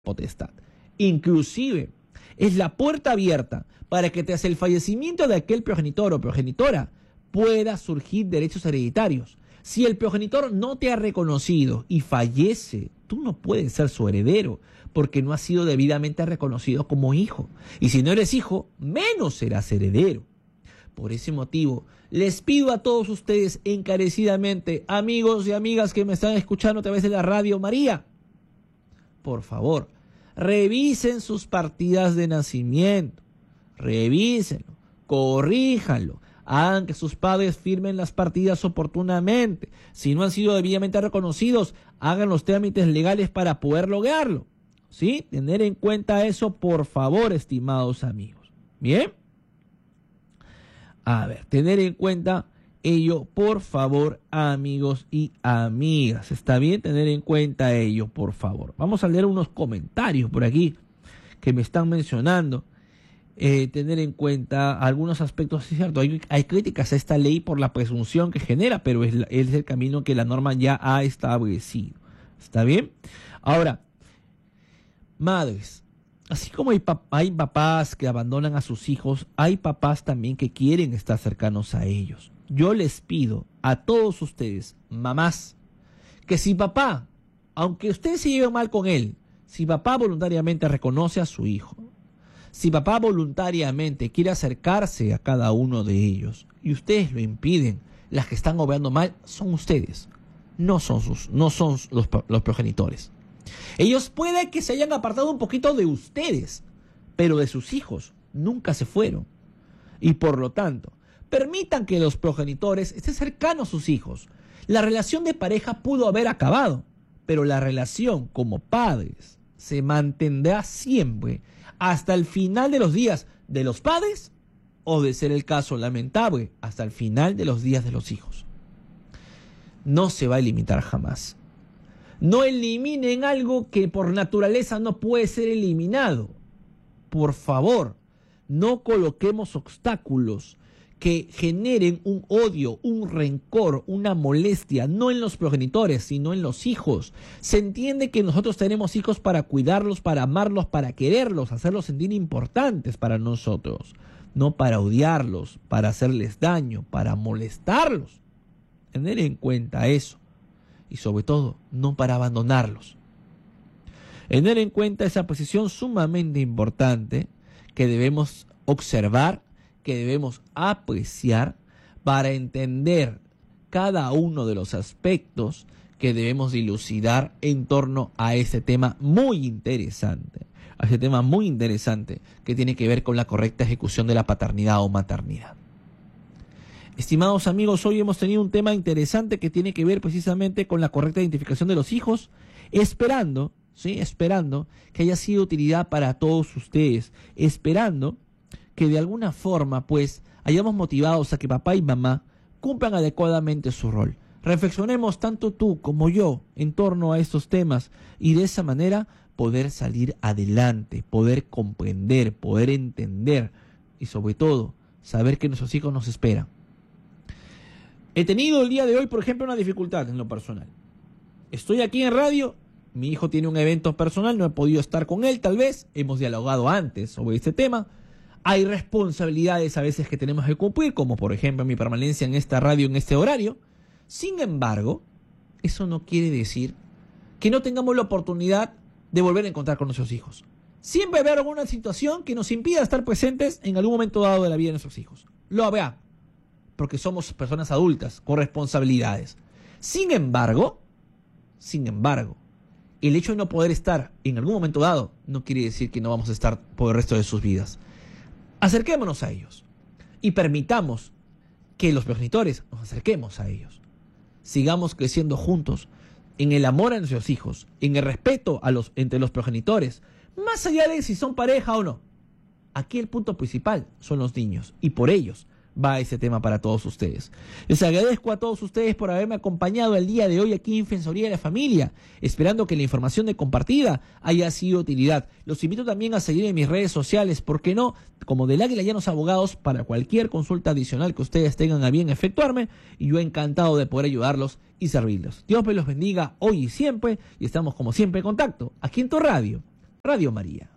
potestad. Inclusive, es la puerta abierta para que tras el fallecimiento de aquel progenitor o progenitora pueda surgir derechos hereditarios. Si el progenitor no te ha reconocido y fallece, tú no puedes ser su heredero porque no has sido debidamente reconocido como hijo. Y si no eres hijo, menos serás heredero. Por ese motivo, les pido a todos ustedes encarecidamente, amigos y amigas que me están escuchando a través de la Radio María, por favor, revisen sus partidas de nacimiento, revísenlo, corríjanlo, hagan que sus padres firmen las partidas oportunamente. Si no han sido debidamente reconocidos, hagan los trámites legales para poder lograrlo. ¿Sí? Tener en cuenta eso, por favor, estimados amigos. ¿Bien? A ver, tener en cuenta ello, por favor, amigos y amigas. ¿Está bien? Tener en cuenta ello, por favor. Vamos a leer unos comentarios por aquí que me están mencionando. Tener en cuenta algunos aspectos, sí, es cierto, hay críticas a esta ley por la presunción que genera, pero es el camino que la norma ya ha establecido. ¿Está bien? Ahora, madres, así como hay papás que abandonan a sus hijos, hay papás también que quieren estar cercanos a ellos. Yo les pido a todos ustedes, mamás, que si papá, aunque ustedes se lleven mal con él, si papá voluntariamente reconoce a su hijo, si papá voluntariamente quiere acercarse a cada uno de ellos y ustedes lo impiden, las que están obrando mal son ustedes, no son los progenitores. Ellos puede que se hayan apartado un poquito de ustedes, pero de sus hijos nunca se fueron. Y por lo tanto, permitan que los progenitores estén cercanos a sus hijos. La relación de pareja pudo haber acabado, pero la relación como padres se mantendrá siempre hasta el final de los días de los padres o, de ser el caso lamentable, hasta el final de los días de los hijos. No se va a limitar jamás. No eliminen algo que por naturaleza no puede ser eliminado. Por favor, no coloquemos obstáculos que generen un odio, un rencor, una molestia, no en los progenitores, sino en los hijos. Se entiende que nosotros tenemos hijos para cuidarlos, para amarlos, para quererlos, hacerlos sentir importantes para nosotros, no para odiarlos, para hacerles daño, para molestarlos. Tener en cuenta eso. Y sobre todo, no para abandonarlos. Tener en cuenta esa posición sumamente importante que debemos observar, que debemos apreciar para entender cada uno de los aspectos que debemos dilucidar en torno a ese tema muy interesante. A ese tema muy interesante que tiene que ver con la correcta ejecución de la paternidad o maternidad. Estimados amigos, hoy hemos tenido un tema interesante que tiene que ver precisamente con la correcta identificación de los hijos, esperando que haya sido de utilidad para todos ustedes, esperando que de alguna forma pues hayamos motivados a que papá y mamá cumplan adecuadamente su rol. Reflexionemos tanto tú como yo en torno a estos temas y de esa manera poder salir adelante, poder comprender, poder entender y sobre todo saber que nuestros hijos nos esperan. He tenido el día de hoy, por ejemplo, una dificultad en lo personal. Estoy aquí en radio, mi hijo tiene un evento personal, no he podido estar con él tal vez, hemos dialogado antes sobre este tema. Hay responsabilidades a veces que tenemos que cumplir, como por ejemplo mi permanencia en esta radio en este horario. Sin embargo, eso no quiere decir que no tengamos la oportunidad de volver a encontrar con nuestros hijos. Siempre habrá alguna situación que nos impida estar presentes en algún momento dado de la vida de nuestros hijos. Lo habrá, porque somos personas adultas con responsabilidades. Sin embargo, el hecho de no poder estar en algún momento dado no quiere decir que no vamos a estar por el resto de sus vidas. Acerquémonos a ellos y permitamos que los progenitores nos acerquemos a ellos. Sigamos creciendo juntos en el amor a nuestros hijos, en el respeto entre los progenitores, más allá de si son pareja o no. Aquí el punto principal son los niños y por ellos va ese tema para todos ustedes. Les agradezco a todos ustedes por haberme acompañado el día de hoy aquí en Defensoría de la Familia, esperando que la información de compartida haya sido de utilidad. Los invito también a seguir en mis redes sociales, ¿por qué no? Como del Águila Llanos Abogados, para cualquier consulta adicional que ustedes tengan a bien efectuarme, y yo encantado de poder ayudarlos y servirlos. Dios me los bendiga hoy y siempre, y estamos como siempre en contacto, aquí en tu radio, Radio María.